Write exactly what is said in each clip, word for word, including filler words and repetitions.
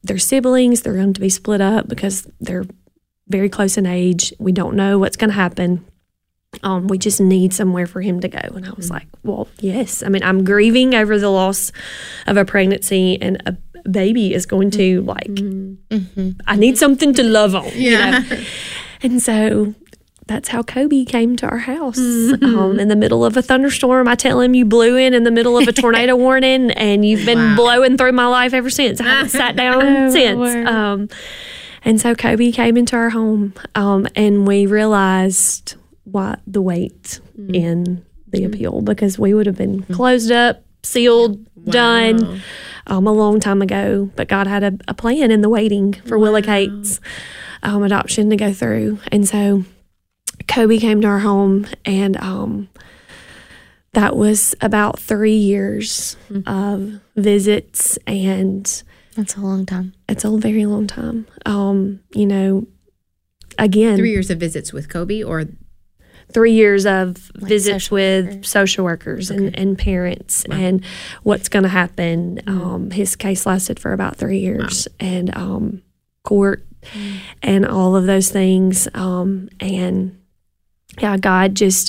they're siblings. They're going to be split up because they're very close in age. We don't know what's going to happen. Um, we just need somewhere for him to go. And I was mm-hmm. like, well, yes. I mean, I'm grieving over the loss of a pregnancy, and a baby is going to, like, mm-hmm. I need something to love on. Yeah. You know? And so that's how Kobe came to our house. Mm-hmm. Um, in the middle of a thunderstorm, I tell him, you blew in in the middle of a tornado warning, and you've been wow. blowing through my life ever since. I haven't sat down oh, since. Um, and so Kobe came into our home, um, and we realized what the weight mm-hmm. in the appeal, because we would have been mm-hmm. closed up, sealed, wow. done um, a long time ago. But God had a, a plan in the waiting for wow. Willa Kate's um, adoption to go through. And so Kobe came to our home, and um, that was about three years mm-hmm. of visits, and that's a long time. It's a very long time. Um, you know, again, three years of visits with Kobe, or three years of like social visits with workers. social workers okay. and, and parents wow. and what's going to happen. Mm. Um, his case lasted for about three years wow. and um, court mm. and all of those things. Um, and yeah, God just,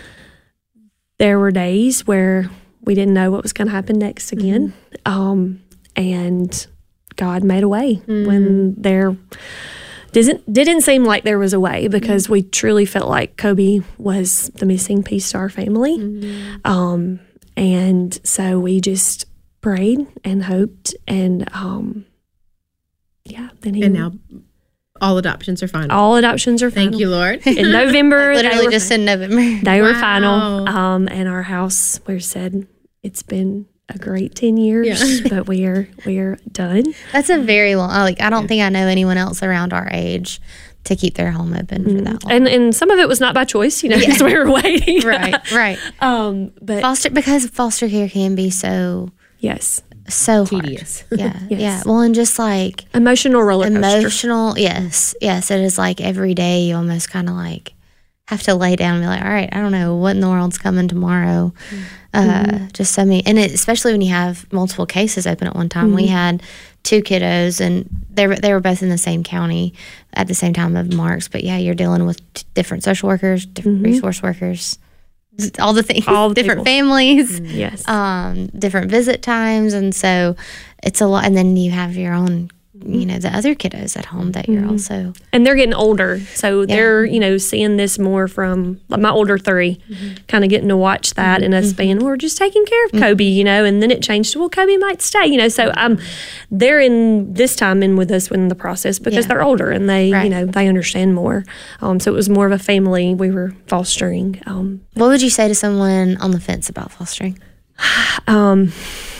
there were days where we didn't know what was going to happen next again. Mm-hmm. Um, and God made a way mm. when there didn't didn't seem like there was a way, because we truly felt like Kobe was the missing piece to our family. Mm-hmm. Um, and so we just prayed and hoped, and um, yeah, then he and now all adoptions are final. All adoptions are final. Thank you, Lord. In November, literally they were, just in November, they wow. were final. Um, and our house, we said it's been a great ten years, yeah. but we are we are done. That's a very long. Like I don't yeah. think I know anyone else around our age to keep their home open mm-hmm. for that long. And and some of it was not by choice, you know, because yeah. we were waiting. Right, right. Um, but foster because foster care can be so yes, so tedious. Hard. Yeah, yes. yeah. Well, and just like emotional roller coaster. Emotional, yes, yes. It is like every day you almost kind of like have to lay down and be like, all right, I don't know what in the world's coming tomorrow. Mm-hmm. Uh, just so many, and it, especially when you have multiple cases open at one time. Mm-hmm. We had two kiddos, and they were they were both in the same county at the same time of Mark's. But yeah, you're dealing with t- different social workers, different mm-hmm. resource workers, all the things, all the different people. families, mm-hmm. yes, um, different visit times, and so it's a lot. And then you have your own, you know, the other kiddos at home that you're mm-hmm. also, and they're getting older, so yeah. they're, you know, seeing this more from like my older three, mm-hmm. kind of getting to watch that mm-hmm. and us being, well, we're just taking care of mm-hmm. Kobe, you know, and then it changed to, well, Kobe might stay, you know, so um, they're in this time in with us in the process because yeah. they're older and they, right. you know, they understand more. Um, so it was more of a family we were fostering. Um, what would you say to someone on the fence about fostering? Um,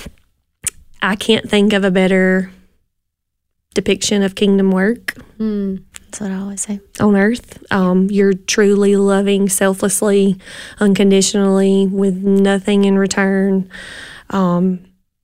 I can't think of a better depiction of kingdom work. Mm, that's what I always say. On earth. Um, you're truly loving selflessly, unconditionally, with nothing in return. Um,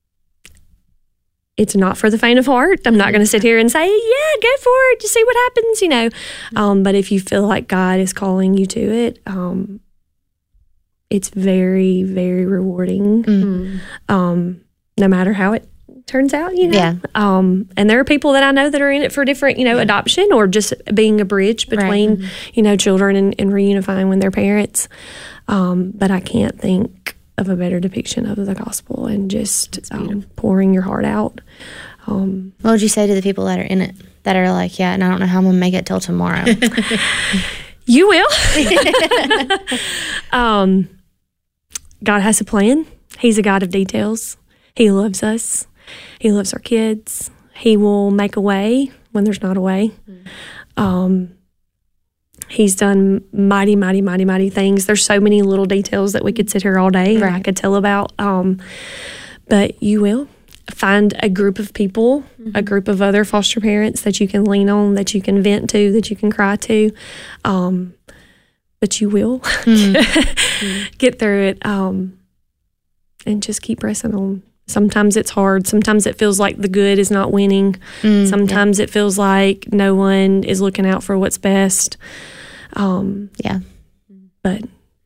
it's not for the faint of heart. I'm not going to sit here and say, yeah, go for it, just see what happens, you know. Um, but if you feel like God is calling you to it, um, it's very, very rewarding. Mm-hmm. Um, no matter how it turns out, you know. Yeah. Um, and there are people that I know that are in it for different, you know, yeah. adoption or just being a bridge between, right. mm-hmm. you know, children and, and reunifying with their parents. Um, but I can't think of a better depiction of the gospel and just um, pouring your heart out. Um, what would you say to the people that are in it that are like, yeah, and I don't know how I'm going to make it till tomorrow? You will. um, God has a plan. He's a God of details. He loves us. He loves our kids. He will make a way when there's not a way. Mm. Um, he's done mighty, mighty, mighty, mighty things. There's so many little details that we could sit here all day right. and I could tell about. Um, but you will find a group of people, mm-hmm. a group of other foster parents that you can lean on, that you can vent to, that you can cry to. Um, but you will mm-hmm. get through it um, and just keep pressing on. Sometimes it's hard. Sometimes it feels like the good is not winning. Mm, Sometimes yeah. it feels like no one is looking out for what's best. Um, yeah. But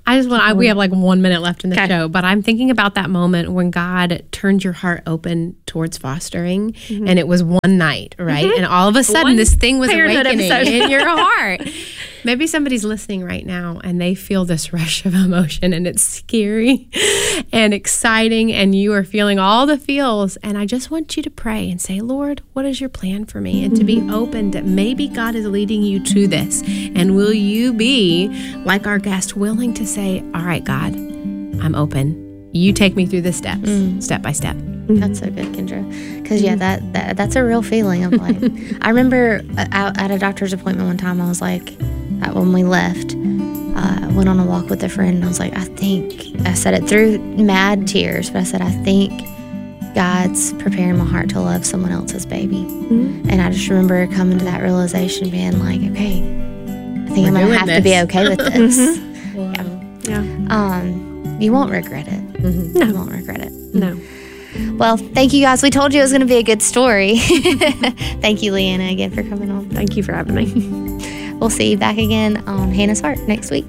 I just want, I, we have like one minute left in the Okay. show, but I'm thinking about that moment when God turned your heart open towards fostering, Mm-hmm. and it was one night, right? And all of a sudden, One this thing was parenthood awakening episode. in your heart. Maybe somebody's listening right now and they feel this rush of emotion, and it's scary and exciting, and you are feeling all the feels. And I just want you to pray and say, Lord, what is your plan for me? And to be open that maybe God is leading you to this. And will you be, like our guest, willing to say, all right, God, I'm open. You take me through the steps, step by step. That's so good, Kendra. Because, yeah, that, that that's a real feeling of like, I remember uh, out at a doctor's appointment one time, I was like, uh, when we left, uh, I went on a walk with a friend, and I was like, I think, I said it through mad tears, but I said, I think God's preparing my heart to love someone else's baby. Mm-hmm. And I just remember coming to that realization, being like, okay, I think We're I'm going to doing have to be this. okay with this. Yeah. Um, you won't regret it. No. You won't regret it. No. Well, thank you guys. We told you it was going to be a good story. Thank you, Leanna, again for coming on. Thank you for having me. We'll see you back again on Hannah's Heart next week.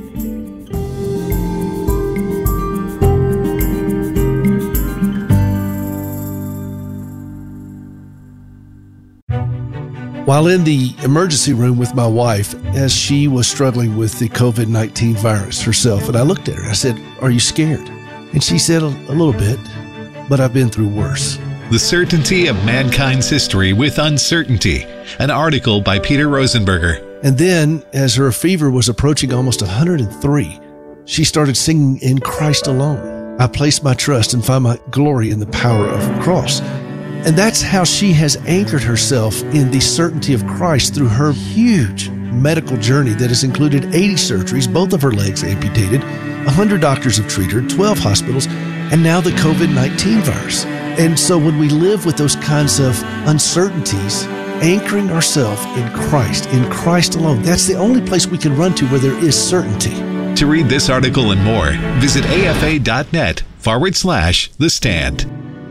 While in the emergency room with my wife, as she was struggling with the covid nineteen virus herself, and I looked at her, I said, "Are you scared?" And she said, "A, a little bit, but I've been through worse." The Certainty of Mankind's History with Uncertainty, an article by Peter Rosenberger. And then, as her fever was approaching almost one hundred three, she started singing "In Christ Alone." I place my trust and find my glory in the power of the cross. And that's how she has anchored herself in the certainty of Christ through her huge medical journey that has included eighty surgeries, both of her legs amputated, one hundred doctors have treated her, twelve hospitals, and now the covid nineteen virus. And so when we live with those kinds of uncertainties, anchoring ourselves in Christ, in Christ alone, that's the only place we can run to where there is certainty. To read this article and more, visit afa.net forward slash the stand.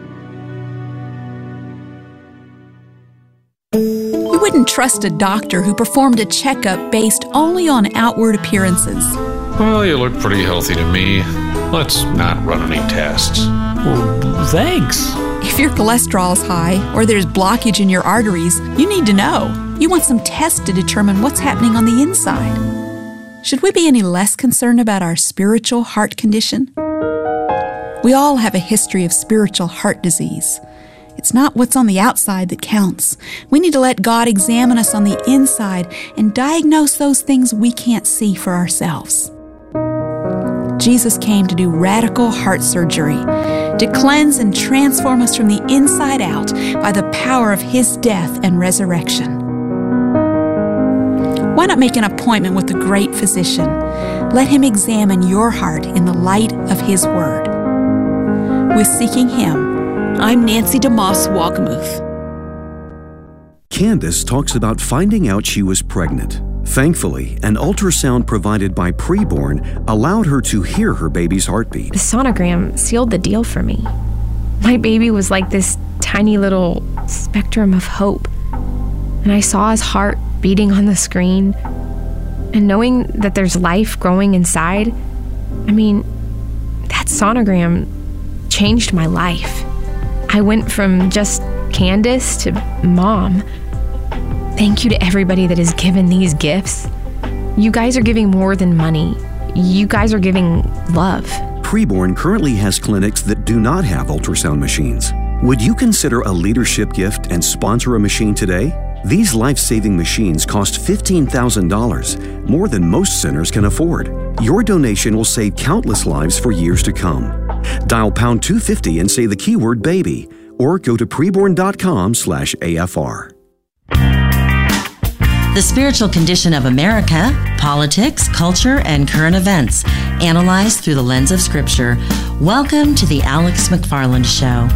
You wouldn't trust a doctor who performed a checkup based only on outward appearances. Well, you look pretty healthy to me. Let's not run any tests. Well, thanks. If your cholesterol's high or there's blockage in your arteries, you need to know. You want some tests to determine what's happening on the inside. Should we be any less concerned about our spiritual heart condition? We all have a history of spiritual heart disease. It's not what's on the outside that counts. We need to let God examine us on the inside and diagnose those things we can't see for ourselves. Jesus came to do radical heart surgery, to cleanse and transform us from the inside out by the power of His death and resurrection. Why not make an appointment with the great physician? Let Him examine your heart in the light of His Word. With Seeking Him, I'm Nancy DeMoss Wogmuth. Candace talks about finding out she was pregnant. Thankfully, an ultrasound provided by Preborn allowed her to hear her baby's heartbeat. The sonogram sealed the deal for me. My baby was like this tiny little spectrum of hope. And I saw his heart beating on the screen. And knowing that there's life growing inside, I mean, that sonogram changed my life. I went from just Candace to mom. Thank you to everybody that has given these gifts. You guys are giving more than money. You guys are giving love. Preborn currently has clinics that do not have ultrasound machines. Would you consider a leadership gift and sponsor a machine today? These life-saving machines cost fifteen thousand dollars, more than most centers can afford. Your donation will save countless lives for years to come. Dial pound two fifty and say the keyword baby, or go to preborn.com slash AFR. The spiritual condition of America, politics, culture, and current events, analyzed through the lens of Scripture. Welcome to the Alex McFarland Show.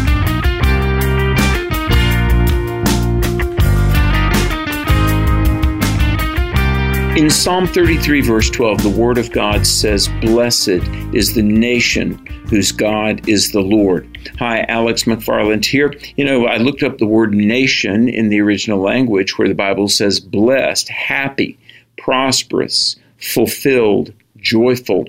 In Psalm thirty-three, verse twelve, the Word of God says, "Blessed is the nation whose God is the Lord." Hi, Alex McFarland here. You know, I looked up the word nation in the original language where the Bible says blessed, happy, prosperous, fulfilled, joyful,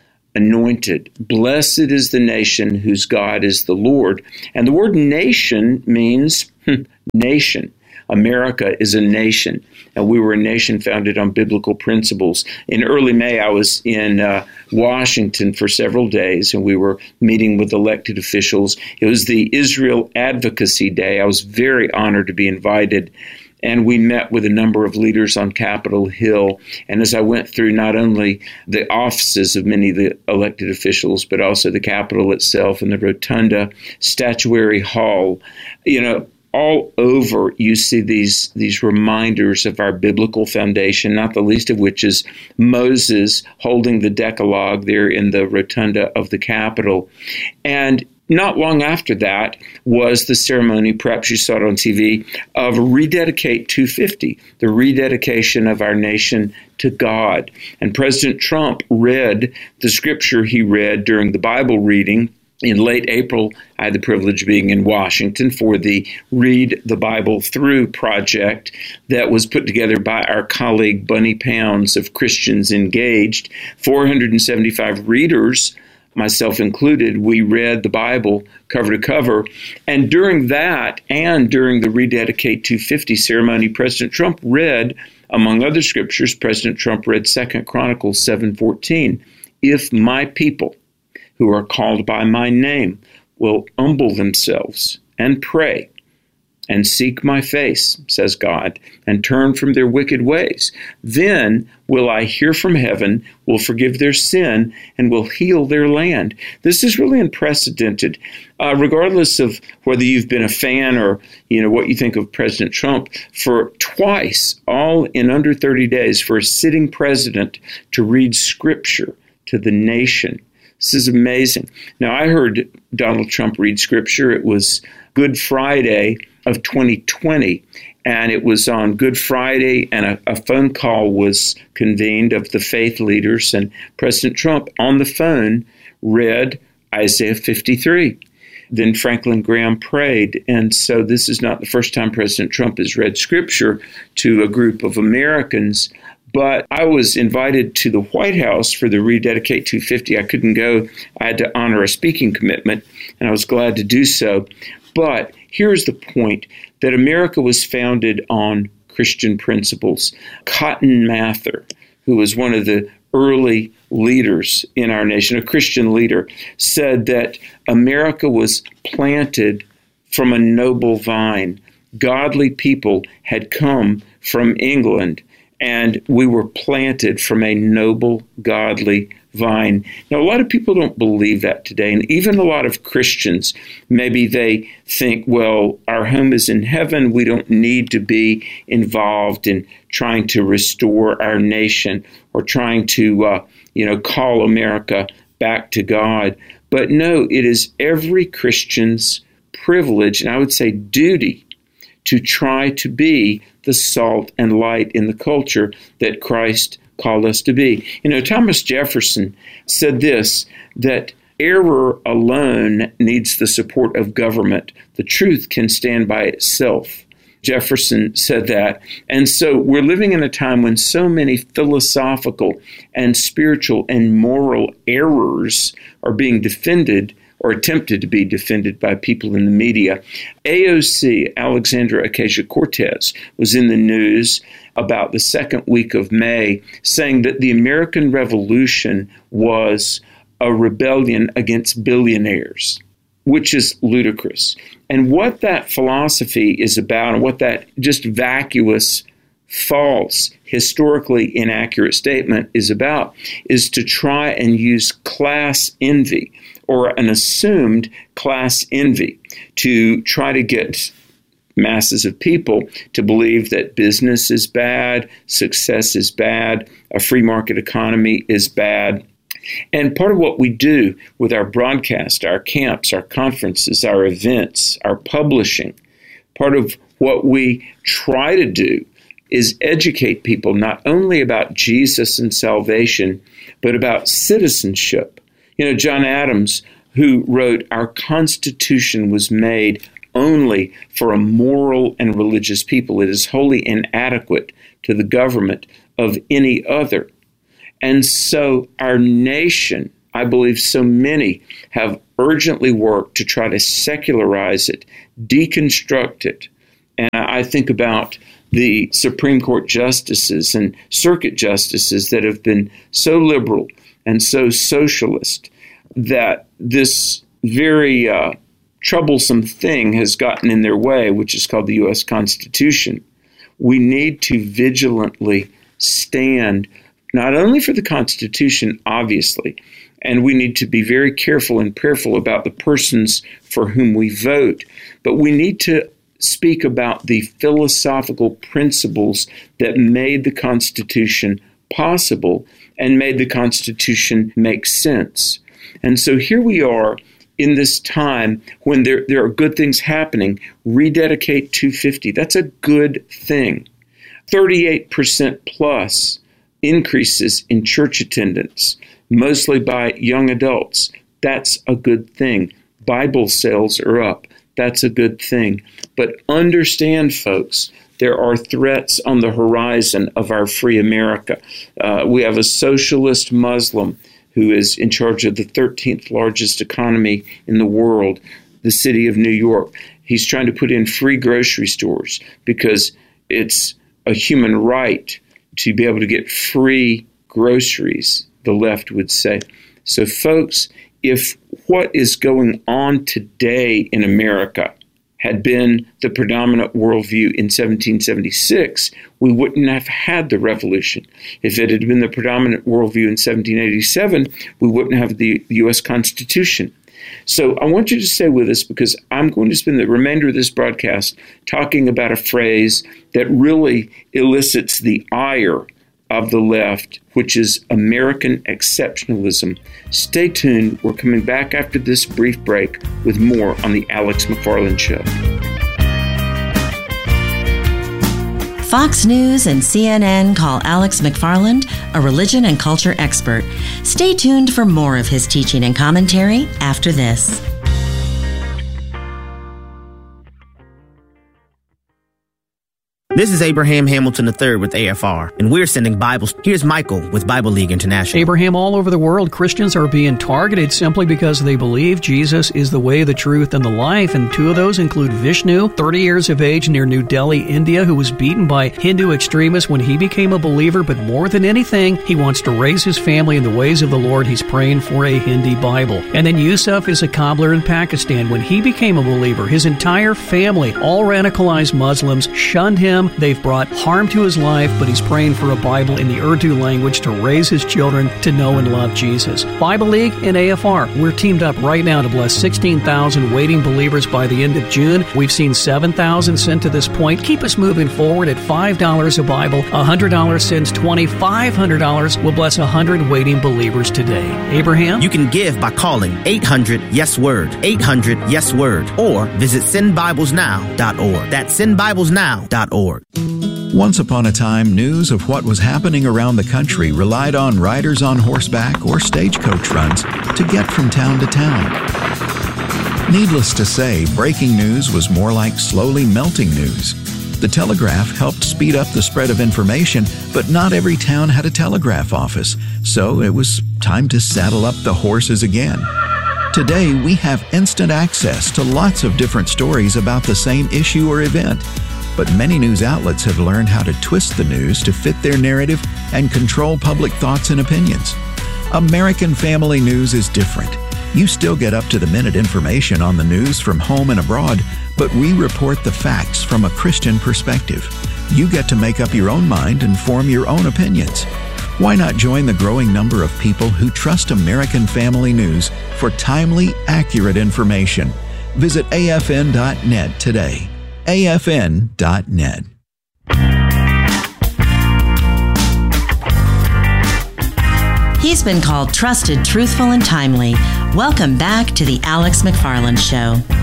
anointed. Blessed is the nation whose God is the Lord. And the word nation means hmm, nation. America is a nation, and we were a nation founded on biblical principles. In early May, I was in uh, Washington for several days, and we were meeting with elected officials. It was the Israel Advocacy Day. I was very honored to be invited, and we met with a number of leaders on Capitol Hill. And as I went through not only the offices of many of the elected officials, but also the Capitol itself and the Rotunda, Statuary Hall, you know, all over you see these these reminders of our biblical foundation, not the least of which is Moses holding the Decalogue there in the rotunda of the Capitol. And not long after that was the ceremony, perhaps you saw it on T V, of Rededicate two fifty, the rededication of our nation to God. And President Trump read the scripture he read during the Bible reading. In late April, I had the privilege of being in Washington for the Read the Bible Through project that was put together by our colleague Bunny Pounds of Christians Engaged. four hundred seventy-five readers, myself included, we read the Bible cover to cover. And during that and during the Rededicate two fifty ceremony, President Trump read, among other scriptures, President Trump read Second Chronicles seven fourteen, "If my people who are called by my name will humble themselves and pray and seek my face, says God, and turn from their wicked ways, then will I hear from heaven, will forgive their sin, and will heal their land." This is really unprecedented. Uh, regardless of whether you've been a fan or you know what you think of President Trump, for twice, all in under thirty days, for a sitting president to read scripture to the nation. This is amazing. Now, I heard Donald Trump read scripture. It was Good Friday of twenty twenty, and it was on Good Friday, and a, a phone call was convened of the faith leaders, and President Trump on the phone read Isaiah fifty-three. Then Franklin Graham prayed, and so this is not the first time President Trump has read scripture to a group of Americans. But I was invited to the White House for the Rededicate two fifty. I couldn't go. I had to honor a speaking commitment, and I was glad to do so. But here's the point, that America was founded on Christian principles. Cotton Mather, who was one of the early leaders in our nation, a Christian leader, said that America was planted from a noble vine. Godly people had come from England, and we were planted from a noble, godly vine. Now, a lot of people don't believe that today, and even a lot of Christians, maybe they think, well, our home is in heaven. We don't need to be involved in trying to restore our nation or trying to, uh, you know, call America back to God. But no, it is every Christian's privilege, and I would say duty, to try to be the salt and light in the culture that Christ called us to be. You know, Thomas Jefferson said this, that error alone needs the support of government. The truth can stand by itself. Jefferson said that. And so we're living in a time when so many philosophical and spiritual and moral errors are being defended or attempted to be defended by people in the media. A O C, Alexandria Ocasio-Cortez, was in the news about the second week of May, saying that the American Revolution was a rebellion against billionaires, which is ludicrous. And what that philosophy is about, and what that just vacuous, false, historically inaccurate statement is about, is to try and use class envy, or an assumed class envy, to try to get masses of people to believe that business is bad, success is bad, a free market economy is bad. And part of what we do with our broadcast, our camps, our conferences, our events, our publishing, part of what we try to do is educate people not only about Jesus and salvation, but about citizenship. You know, John Adams, who wrote, "Our Constitution was made only for a moral and religious people. It is wholly inadequate to the government of any other." And so our nation, I believe so many have urgently worked to try to secularize it, deconstruct it. And I think about the Supreme Court justices and circuit justices that have been so liberal and so socialist that this very uh, troublesome thing has gotten in their way, which is called the U S Constitution. We need to vigilantly stand not only for the Constitution, obviously, and we need to be very careful and prayerful about the persons for whom we vote, but we need to speak about the philosophical principles that made the Constitution possible and made the Constitution make sense. And so here we are in this time when there, there are good things happening. Rededicate two fifty. That's a good thing. thirty-eight percent plus increases in church attendance, mostly by young adults. That's a good thing. Bible sales are up. That's a good thing. But understand, folks, there are threats on the horizon of our free America. Uh, we have a socialist Muslim who is in charge of the thirteenth largest economy in the world, the city of New York. He's trying to put in free grocery stores because it's a human right to be able to get free groceries, the left would say. So, folks, if what is going on today in America had been the predominant worldview in seventeen seventy-six, we wouldn't have had the revolution. If it had been the predominant worldview in seventeen eighty-seven, we wouldn't have the U S Constitution. So I want you to stay with us because I'm going to spend the remainder of this broadcast talking about a phrase that really elicits the ire of the left, which is American exceptionalism. Stay tuned. We're coming back after this brief break with more on The Alex McFarland Show. Fox News and C N N call Alex McFarland a religion and culture expert. Stay tuned for more of his teaching and commentary after this. This is Abraham Hamilton the third with A F R, and we're sending Bibles. Here's Michael with Bible League International. Abraham, all over the world, Christians are being targeted simply because they believe Jesus is the way, the truth, and the life. And two of those include Vishnu, thirty years of age, near New Delhi, India, who was beaten by Hindu extremists when he became a believer. But more than anything, he wants to raise his family in the ways of the Lord. He's praying for a Hindi Bible. And then Yusuf is a cobbler in Pakistan. When he became a believer, his entire family, all radicalized Muslims, shunned him. They've brought harm to his life, but he's praying for a Bible in the Urdu language to raise his children to know and love Jesus. Bible League and A F R, we're teamed up right now to bless sixteen thousand waiting believers by the end of June. We've seen seven thousand sent to this point. Keep us moving forward at five dollars a Bible. one hundred dollars sends twenty. five hundred dollars will bless one hundred waiting believers today. Abraham? You can give by calling eight hundred yes word, eight hundred yes word, or visit send bibles now dot org. That's send bibles now dot org. Once upon a time, news of what was happening around the country relied on riders on horseback or stagecoach runs to get from town to town. Needless to say, breaking news was more like slowly melting news. The telegraph helped speed up the spread of information, but not every town had a telegraph office, so it was time to saddle up the horses again. Today, we have instant access to lots of different stories about the same issue or event. But many news outlets have learned how to twist the news to fit their narrative and control public thoughts and opinions. American Family News is different. You still get up-to-the-minute information on the news from home and abroad, but we report the facts from a Christian perspective. You get to make up your own mind and form your own opinions. Why not join the growing number of people who trust American Family News for timely, accurate information? Visit A F N dot net today. A F N dot net. He's been called trusted, truthful, and timely. Welcome back to The Alex McFarland Show.